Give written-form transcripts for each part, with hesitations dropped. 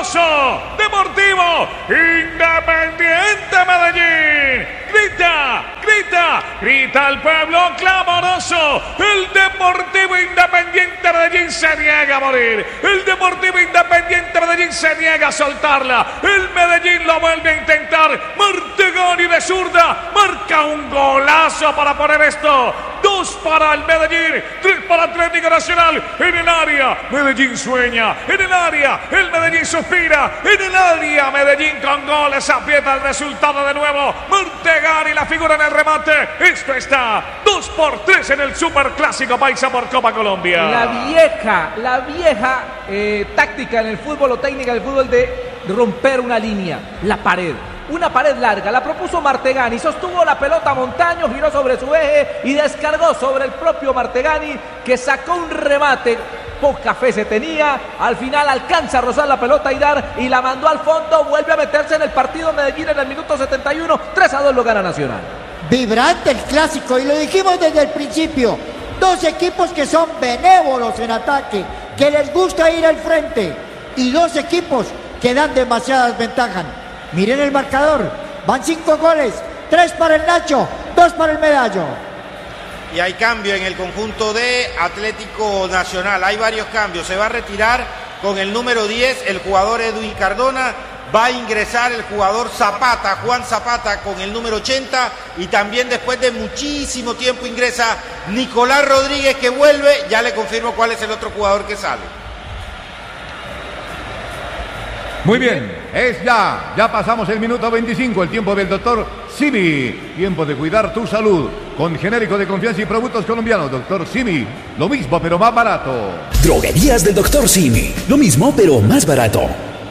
clamoroso, Deportivo Independiente Medellín. Grita, grita, grita el pueblo clamoroso. El Deportivo Independiente Medellín se niega a morir. El Deportivo Independiente Medellín se niega a soltarla. El Medellín lo vuelve a intentar. Martegani de zurda marca un golazo para poner esto. 2 para el Medellín, 3 para Atlético Nacional. En el área, Medellín sueña. En el área, el Medellín suspira. En el área, Medellín con goles aprieta el resultado de nuevo. Martegani la figura en el remate. Esto está 2-3 en el Superclásico Paisa por Copa Colombia. La vieja táctica en el fútbol o técnica del fútbol de romper una línea, la pared. Una pared larga, la propuso Martegani, sostuvo la pelota Montaño, giró sobre su eje y descargó sobre el propio Martegani, que sacó un remate. Poca fe se tenía, al final alcanza a rozar la pelota y la mandó al fondo, vuelve a meterse en el partido Medellín en el minuto 71, 3-2 lo gana Nacional. Vibrante el clásico, y lo dijimos desde el principio, 2 equipos que son benévolos en ataque, que les gusta ir al frente, y 2 equipos que dan demasiadas ventajas. Miren el marcador, van 5 goles, 3 para el Nacho, 2 para el Medallo. Y hay cambio en el conjunto de Atlético Nacional, hay varios cambios. Se va a retirar con el número 10 el jugador Edwin Cardona, va a ingresar el jugador Zapata, Juan Zapata, con el número 80, y también después de muchísimo tiempo ingresa Nicolás Rodríguez, que vuelve. Ya le confirmo cuál es el otro jugador que sale. Muy bien, ya pasamos el minuto 25, el tiempo del doctor Simi. Tiempo de cuidar tu salud con genérico de confianza y productos colombianos. Doctor Simi, lo mismo pero más barato. Droguerías del doctor Simi, lo mismo pero más barato.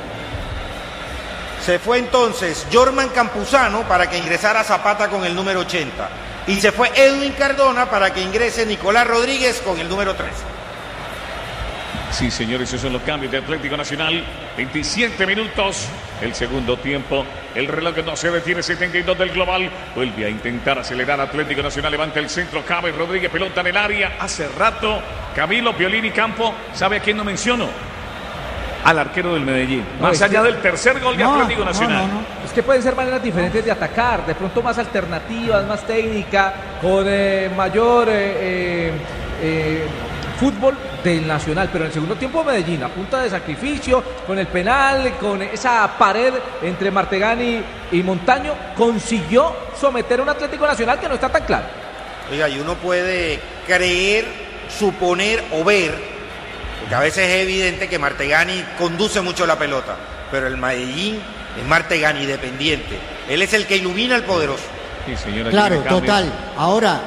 Se fue entonces Jorman Campuzano para que ingresara Zapata con el número 80. Y se fue Edwin Cardona para que ingrese Nicolás Rodríguez con el número 13. Sí, señores, esos son los cambios de Atlético Nacional. 27 minutos, el segundo tiempo. El reloj no se detiene, 72 del global. Vuelve a intentar acelerar Atlético Nacional. Levanta el centro, cabe Rodríguez, pelota en el área. Hace rato, Camilo Piolini Campo, ¿sabe a quién no menciono? Al arquero del Medellín. Más allá del tercer gol de Atlético Nacional. Es que pueden ser maneras diferentes de atacar. De pronto más alternativas, más técnica, con mayor fútbol del Nacional, pero en el segundo tiempo Medellín, a punta de sacrificio, con el penal, con esa pared entre Martegani y Montaño, consiguió someter a un Atlético Nacional que no está tan claro. Oiga, y uno puede creer, suponer o ver, porque a veces es evidente que Martegani conduce mucho la pelota, pero el Medellín es Martegani dependiente. Él es el que ilumina al poderoso. Sí, señora, claro, total. Ahora,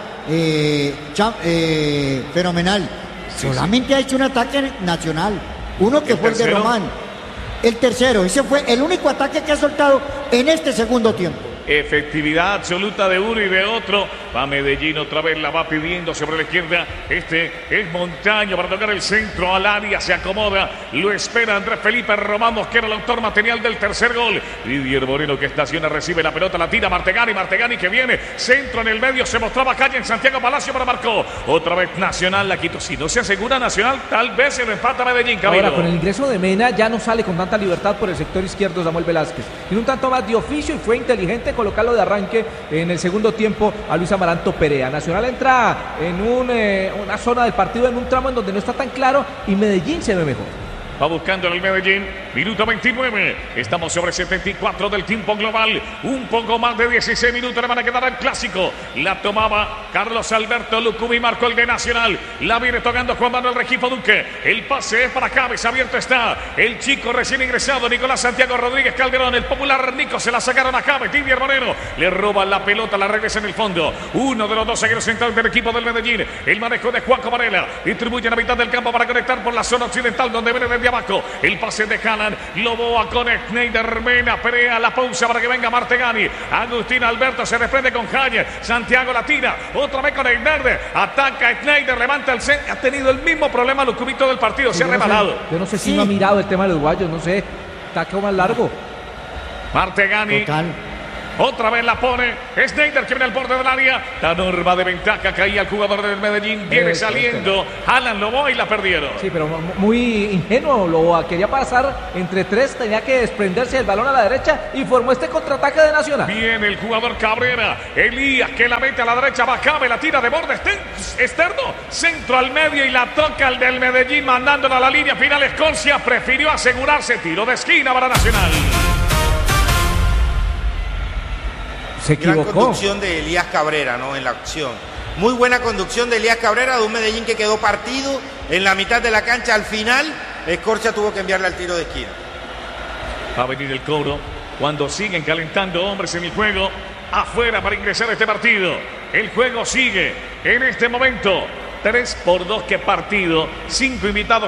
fenomenal. Solamente ha hecho un ataque Nacional, uno que fue el de Román, el tercero, ese fue el único ataque que ha soltado en este segundo tiempo. Efectividad absoluta de uno y de otro. Va Medellín otra vez, la va pidiendo sobre la izquierda. Este es Montaño para tocar el centro al área. Se acomoda, lo espera Andrés Felipe Román Mosquera, el autor material del tercer gol. Didier Moreno que estaciona, recibe la pelota, la tira Martegani. Martegani que viene, centro en el medio. Se mostraba calle en Santiago Palacio, pero marcó. Otra vez Nacional la quitó. Si no se asegura Nacional, tal vez se lo empata Medellín. Camilo. Ahora con el ingreso de Mena ya no sale con tanta libertad por el sector izquierdo Samuel Velázquez. Tiene un tanto más de oficio y fue inteligente colocarlo de arranque en el segundo tiempo a Luis Amaranto Perea. Nacional entra en una zona del partido, en un tramo en donde no está tan claro, y Medellín se ve mejor. Va buscando el Medellín, minuto 29. Estamos sobre 74 del tiempo global. Un poco más de 16 minutos le van a quedar al clásico. La tomaba Carlos Alberto Lucumí, marcó el de Nacional. La viene tocando Juan Manuel Regifo Duque. El pase es para Cabeza, abierto está el chico recién ingresado, Nicolás Santiago Rodríguez Calderón. El popular Nico se la sacaron a Cabeza. Didier Moreno le roba la pelota, la regresa en el fondo. Uno de los dos zagueros centrales del equipo del Medellín. El manejo de Juanco Varela. Distribuye a la mitad del campo para conectar por la zona occidental, donde viene desde abajo. El pase de Haaland, Loboa con Schneider Mena, Perea, la pausa para que venga Martegani. Agustín Alberto se desprende con Jaime. Santiago la tira, otra vez con Schneider. Ataca Schneider, levanta el centro. Ha tenido el mismo problema Lucumito del partido, se ha rebalado. Yo no sé si no ha mirado el tema de los uruguayos, no sé. Taco más largo. Martegani. Total. Otra vez la pone Sneijder, que viene al borde del área. La norma de ventaja caía el jugador del Medellín. Viene saliendo. Alan Loboa y la perdieron. Sí, pero muy ingenuo Loboa. Quería pasar entre tres. Tenía que desprenderse del balón a la derecha y formó este contraataque de Nacional. Viene el jugador Cabrera. Elías, que la mete a la derecha. Bacabe, la tira de borde externo. Centro al medio y la toca el del Medellín, mandándola a la línea final. Escocia prefirió asegurarse. Tiro de esquina para Nacional. Se equivocó. Gran conducción de Elías Cabrera, ¿no? En la acción. Muy buena conducción de Elías Cabrera, de un Medellín que quedó partido en la mitad de la cancha. Al final, Escorcia tuvo que enviarle al tiro de esquina. Va a venir el cobro cuando siguen calentando hombres en el juego. Afuera para ingresar a este partido. El juego sigue en este momento. 3-2 que partido. 5 invitados.